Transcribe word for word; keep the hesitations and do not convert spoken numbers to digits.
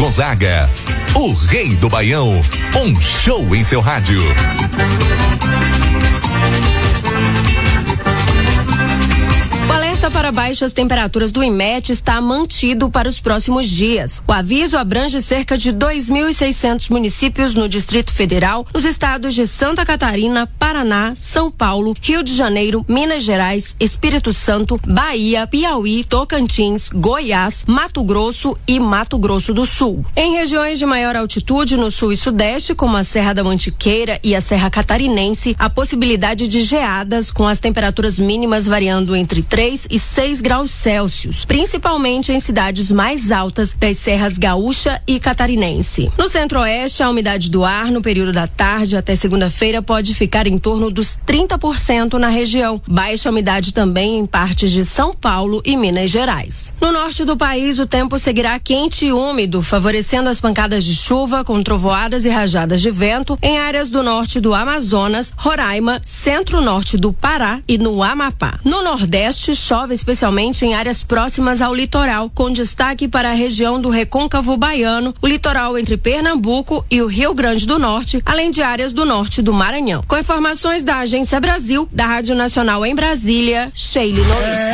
Gonzaga. O Rei do Baião, um show em seu rádio. Para baixas temperaturas do IMET está mantido para os próximos dias. O aviso abrange cerca de dois mil e seiscentos municípios no Distrito Federal, nos estados de Santa Catarina, Paraná, São Paulo, Rio de Janeiro, Minas Gerais, Espírito Santo, Bahia, Piauí, Tocantins, Goiás, Mato Grosso e Mato Grosso do Sul. Em regiões de maior altitude no sul e sudeste, como a Serra da Mantiqueira e a Serra Catarinense, a possibilidade de geadas com as temperaturas mínimas variando entre três e seis graus Celsius, principalmente em cidades mais altas das serras gaúcha e catarinense. No centro-oeste, a umidade do ar no período da tarde até segunda-feira pode ficar em torno dos trinta por cento na região. Baixa umidade também em partes de São Paulo e Minas Gerais. No norte do país, o tempo seguirá quente e úmido, favorecendo as pancadas de chuva com trovoadas e rajadas de vento em áreas do norte do Amazonas, Roraima, centro-norte do Pará e no Amapá. No nordeste, chove especialmente em áreas próximas ao litoral, com destaque para a região do Recôncavo Baiano, o litoral entre Pernambuco e o Rio Grande do Norte, além de áreas do norte do Maranhão. Com informações da Agência Brasil, da Rádio Nacional em Brasília, Sheila Nolim.